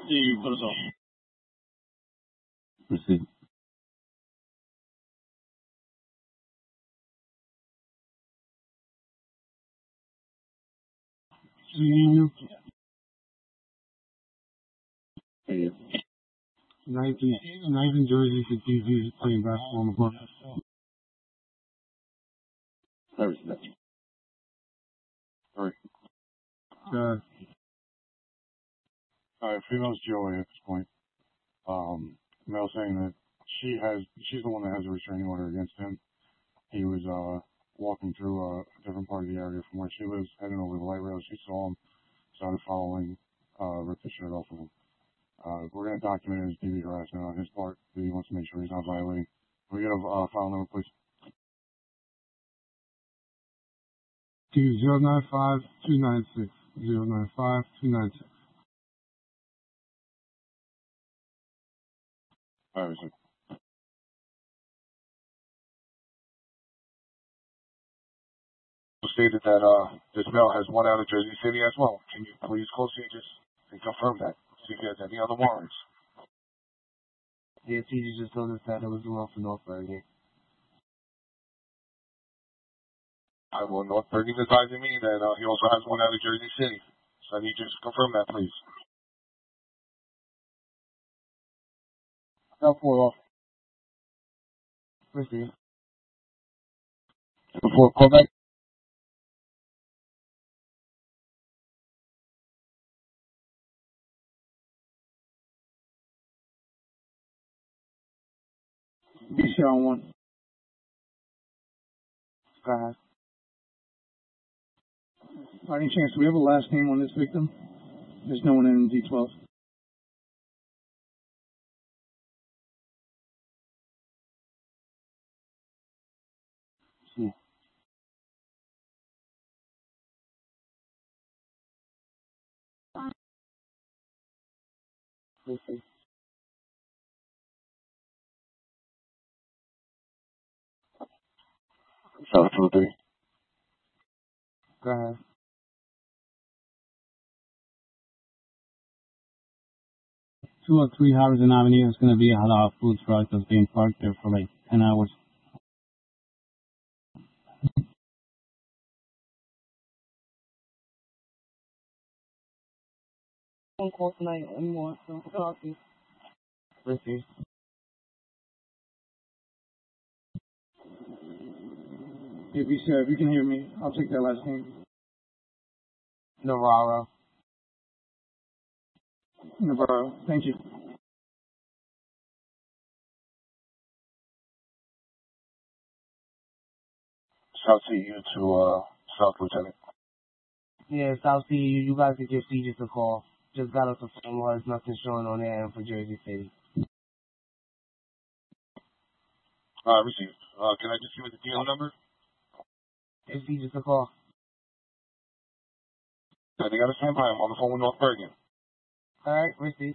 You put us on. Proceed. You. 19 Jersey for TV playing basketball on the court. I respect. 3. Alright, female's Joey at this point. Male saying that she's the one that has a restraining order against him. He was, walking through a different part of the area from where she lives, heading over the light rail. She saw him, started following, ripped the shirt off of him. We're going to document his DV harassment on his part. He wants to make sure he's not violating. Can we get a file number, please? 095-296. 095-296. Alright, so. Stated that this male has one out of Jersey City as well. Can you please call CJS and confirm that? See if he has any other warrants. Yeah, CJ just told us that it was the one for North Bergen. North Bergen is advising me that he also has one out of Jersey City. So I need you to confirm that, please. South 4 off. Proceed. Before call back. Be sure on one. Go ahead. By any chance, do we have a last name on this victim? There's no one in D12. See. Proceed. South 203. Go ahead. Two or three Harrison Avenue is going to be a halal food truck that's being parked there for like 10 hours. One call tonight and more, so talk to you. Proceed. Yeah, be sure. If you can hear me, I'll take that last name. Navarro. Navarro. Thank you. South CU to South Lieutenant. Yeah, South CU, you guys could give CJ a call. Just got us a phone call. There's nothing showing on there and for Jersey City. Received. Can I just give you the deal number? Give CJ a call. They got a standby. I'm on the phone with North Bergen. Alright, received.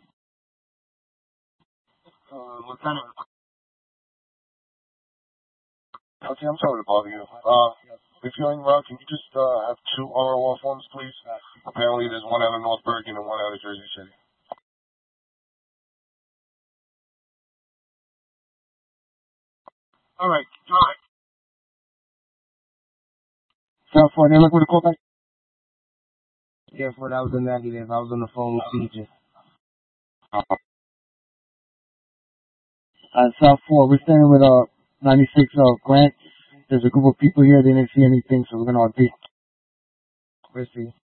Lieutenant. Okay, I'm sorry to bother you. If you're en route, can you just have 2 ROR forms, please? Apparently there's one out of North Bergen and one out of Jersey City. Alright, alright. South 4, they look with a call back? Yeah, for that was a negative. I was on the phone with CJ. South 4, we're staying with 96 Grant. There's a group of people here. They didn't see anything, so we're going to RP. Proceed.